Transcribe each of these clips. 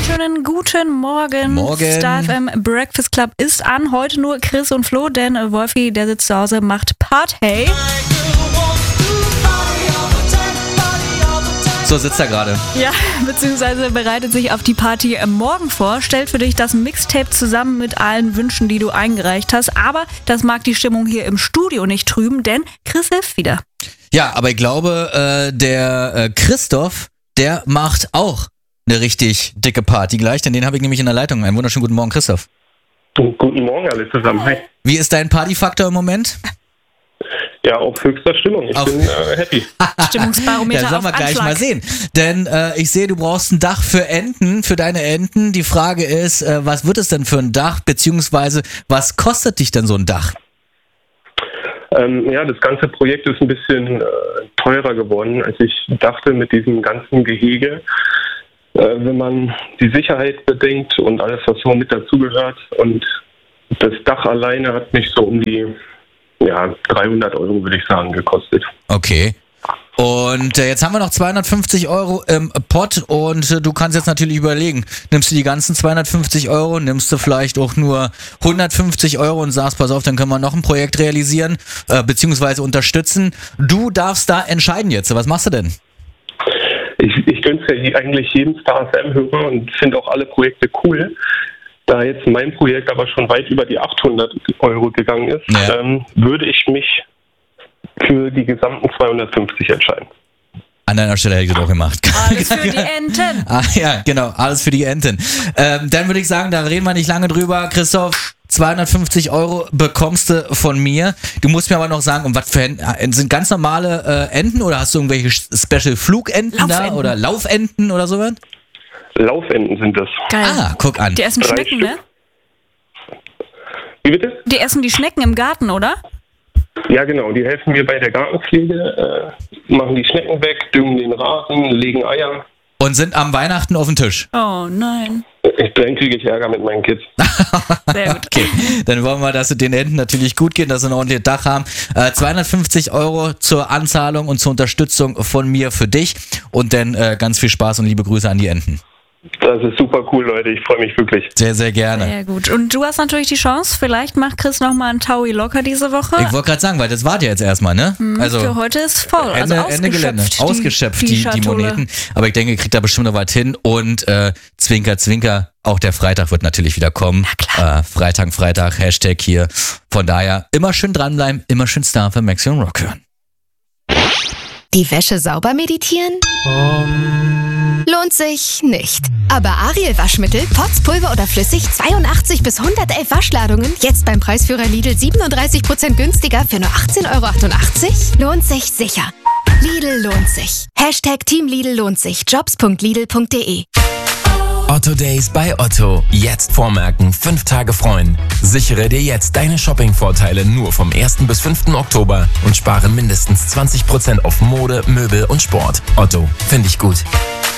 wunderschönen guten Morgen. Morgen. Star FM Breakfast Club ist an. Heute nur Chris und Flo, denn Wolfi, der sitzt zu Hause, macht Party. So sitzt er gerade. Ja, beziehungsweise bereitet sich auf die Party morgen vor. Stellt für dich das Mixtape zusammen mit allen Wünschen, die du eingereicht hast. Aber das mag die Stimmung hier im Studio nicht trüben, denn Chris hilft wieder. Ja, aber ich glaube, der Christoph, der macht auch eine richtig dicke Party gleich, denn den habe ich nämlich in der Leitung. Einen wunderschönen guten Morgen, Christoph. Guten Morgen alle zusammen. Hi. Wie ist dein Partyfaktor im Moment? Ja, auf höchster Stimmung. Ich bin happy. Stimmungsbarometer Ja, sollen wir auf gleich Anschlag. mal sehen. Denn ich sehe, du brauchst ein Dach für Enten, für deine Enten. Die Frage ist, was wird es denn für ein Dach, beziehungsweise was kostet dich denn so ein Dach? Ja, das ganze Projekt ist ein bisschen teurer geworden, als ich dachte mit diesem ganzen Gehege. Wenn man die Sicherheit bedenkt und alles, was so mit dazugehört. Und das Dach alleine hat mich so um die 300 Euro, würde ich sagen, gekostet. Okay. Und jetzt haben wir noch 250 Euro im Pott und du kannst jetzt natürlich überlegen, nimmst du die ganzen 250 Euro, nimmst du vielleicht auch nur 150 Euro und sagst, pass auf, dann können wir noch ein Projekt realisieren, beziehungsweise unterstützen. Du darfst da entscheiden jetzt. Was machst du denn? Ich gönn's ja eigentlich jedem Star FM-Hörer und finde auch alle Projekte cool. Da jetzt mein Projekt aber schon weit über die 800 Euro gegangen ist, würde ich mich für die gesamten 250 entscheiden. An deiner Stelle hätte ich das auch gemacht. Alles für die Enten. Ja, genau, alles für die Enten. Dann würde ich sagen, da reden wir nicht lange drüber. Christoph, 250 Euro bekommst du von mir. Du musst mir aber noch sagen, um was für Enten? Sind ganz normale Enten oder hast du irgendwelche Special-Flugenten da oder Laufenten oder sowas? Laufenten sind das. Geil. Ah, guck an. Die essen 3 Schnecken, Stück. ne? Wie bitte? Die essen die Schnecken im Garten, oder? Ja, genau. Die helfen mir bei der Gartenpflege, machen die Schnecken weg, düngen den Rasen, legen Eier. Und sind am Weihnachten auf dem Tisch. Oh nein. Dann kriege ich Ärger mit meinen Kids. Sehr gut. Okay, dann wollen wir, dass es den Enten natürlich gut geht, dass sie ein ordentliches Dach haben. 250 Euro zur Anzahlung und zur Unterstützung von mir für dich. Und dann ganz viel Spaß und liebe Grüße an die Enten. Das ist super cool, Leute. Ich freue mich wirklich. Sehr, sehr gerne. Sehr gut. Und du hast natürlich die Chance, vielleicht macht Chris nochmal einen Taui locker diese Woche. Ich wollte gerade sagen, weil das war ja jetzt erstmal, ne? Also für heute ist voll. Ende Gelände. Ausgeschöpft die Schatulle. Moneten. Aber ich denke, ihr kriegt da bestimmt noch was hin. Und Zwinker, Zwinker, auch der Freitag wird natürlich wieder kommen. Na klar. Freitag, Hashtag hier. Von daher immer schön dranbleiben, immer schön Star für Maximum Rock hören. Die Wäsche sauber meditieren? Lohnt sich nicht. Aber Ariel Waschmittel, Pots, Pulver oder flüssig, 82 bis 111 Waschladungen, jetzt beim Preisführer Lidl 37% günstiger für nur 18,88 €? Lohnt sich sicher. Lidl lohnt sich. Hashtag Team Lidl lohnt sich. Jobs.lidl.de. Otto Days bei Otto. Jetzt vormerken, 5 Tage freuen. Sichere dir jetzt deine Shopping-Vorteile nur vom 1. bis 5. Oktober und spare mindestens 20% auf Mode, Möbel und Sport. Otto, finde ich gut.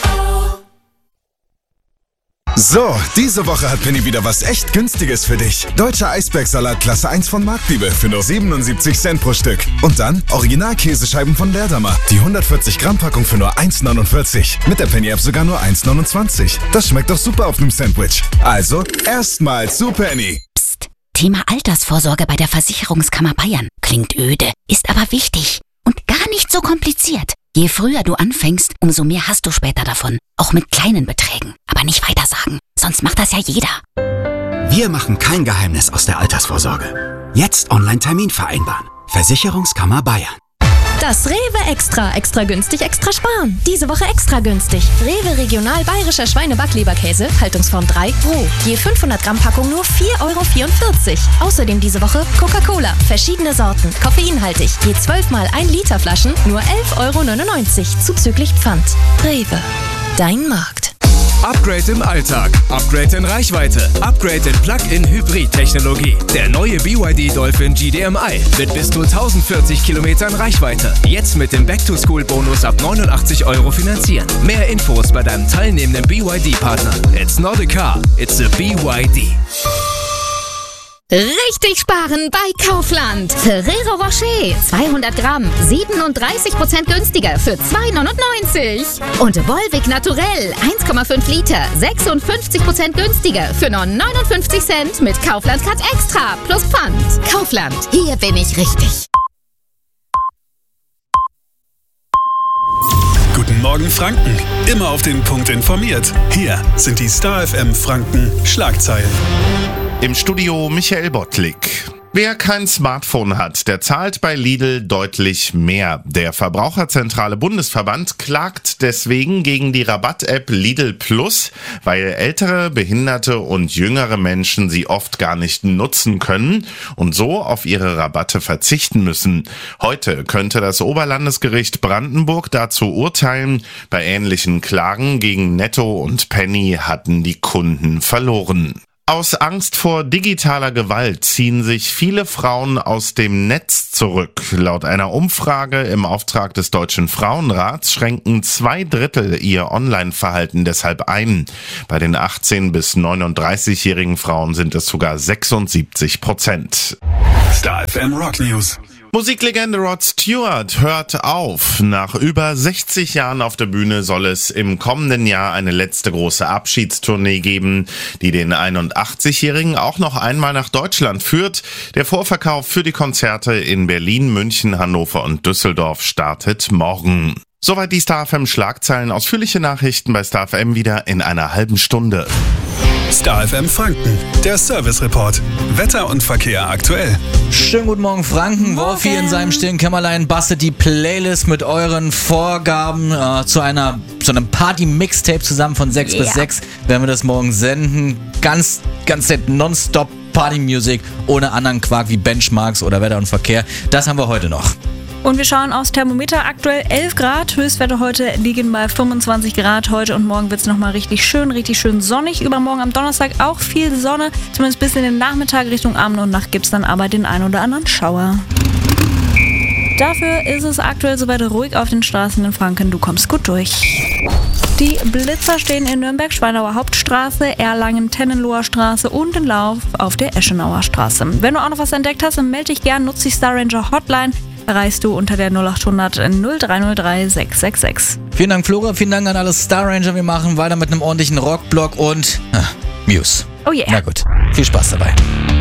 So, diese Woche hat Penny wieder was echt Günstiges für dich. Deutscher Eisbergsalat Klasse 1 von Marktliebe für nur 77 Cent pro Stück. Und dann Original-Käsescheiben von Leerdammer. Die 140 Gramm Packung für nur 1,49. Mit der Penny-App sogar nur 1,29. Das schmeckt doch super auf einem Sandwich. Also, erstmal zu Penny. Psst. Thema Altersvorsorge bei der Versicherungskammer Bayern. Klingt öde, ist aber wichtig und gar nicht so kompliziert. Je früher du anfängst, umso mehr hast du später davon. Auch mit kleinen Beträgen. Aber nicht weiter sagen, sonst macht das ja jeder. Wir machen kein Geheimnis aus der Altersvorsorge. Jetzt Online-Termin vereinbaren. Versicherungskammer Bayern. Das Rewe Extra. Extra günstig, extra sparen. Diese Woche extra günstig. Rewe Regional Bayerischer Schweine-Backleberkäse, Haltungsform 3, roh. Je 500 Gramm Packung nur 4,44 €. Außerdem diese Woche Coca-Cola. Verschiedene Sorten, koffeinhaltig. Je 12 mal 1 Liter Flaschen nur 11,99 € zuzüglich Pfand. Rewe. Dein Markt. Upgrade im Alltag, Upgrade in Reichweite, Upgrade in Plug-in-Hybrid-Technologie. Der neue BYD Dolphin GDMI mit bis zu 1040 Kilometern Reichweite. Jetzt mit dem Back-to-School-Bonus ab 89 € finanzieren. Mehr Infos bei deinem teilnehmenden BYD-Partner. It's not a car, it's a BYD. Richtig sparen bei Kaufland. Ferrero Rocher 200 Gramm 37% günstiger für 2,99. Und Volvic Naturell 1,5 Liter 56% günstiger für nur 59 Cent mit Kaufland Cut Extra plus Pfand. Kaufland, hier bin ich richtig. Guten Morgen Franken, immer auf den Punkt informiert. Hier sind die Star FM Franken Schlagzeilen. Im Studio Michael Bottlik. Wer kein Smartphone hat, der zahlt bei Lidl deutlich mehr. Der Verbraucherzentrale Bundesverband klagt deswegen gegen die Rabatt-App Lidl Plus, weil ältere, behinderte und jüngere Menschen sie oft gar nicht nutzen können und so auf ihre Rabatte verzichten müssen. Heute könnte das Oberlandesgericht Brandenburg dazu urteilen. Bei ähnlichen Klagen gegen Netto und Penny hatten die Kunden verloren. Aus Angst vor digitaler Gewalt ziehen sich viele Frauen aus dem Netz zurück. Laut einer Umfrage im Auftrag des Deutschen Frauenrats schränken 2/3 ihr Online-Verhalten deshalb ein. Bei den 18- bis 39-jährigen Frauen sind es sogar 76%. Star FM Rock News. Musiklegende Rod Stewart hört auf. Nach über 60 Jahren auf der Bühne soll es im kommenden Jahr eine letzte große Abschiedstournee geben, die den 81-Jährigen auch noch einmal nach Deutschland führt. Der Vorverkauf für die Konzerte in Berlin, München, Hannover und Düsseldorf startet morgen. Soweit die Star FM Schlagzeilen. Ausführliche Nachrichten bei Star FM wieder in einer halben Stunde. Star FM Franken, der Service Report. Wetter und Verkehr aktuell. Schönen guten Morgen Franken. Wolfi in seinem stillen Kämmerlein bastelt die Playlist mit euren Vorgaben zu einem Party-Mixtape zusammen von 6 bis 6. Werden wir das morgen senden. Ganz nonstop Party-Music ohne anderen Quark wie Benchmarks oder Wetter und Verkehr. Das haben wir heute noch. Und wir schauen aufs Thermometer, aktuell 11 Grad, Höchstwerte heute liegen bei 25 Grad. Heute und morgen wird es nochmal richtig schön sonnig. Übermorgen am Donnerstag auch viel Sonne, zumindest bis in den Nachmittag Richtung Abend und Nacht gibt es dann aber den ein oder anderen Schauer. Dafür ist es aktuell soweit ruhig auf den Straßen in Franken, du kommst gut durch. Die Blitzer stehen in Nürnberg, Schweinauer Hauptstraße, Erlangen, Tennenloher Straße und in Lauf auf der Eschenauer Straße. Wenn du auch noch was entdeckt hast, dann melde dich gern, nutze die Star Ranger Hotline. Erreichst du unter der 0800 0303 666. Vielen Dank, Flora. Vielen Dank an alle Star Ranger. Wir machen weiter mit einem ordentlichen Rockblock und Muse. Oh yeah. Na gut, viel Spaß dabei.